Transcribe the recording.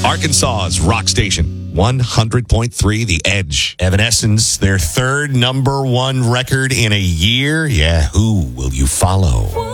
Arkansas's rock station, 100.3 The Edge. Evanescence, their third number one record in a year. Yeah, who will you follow?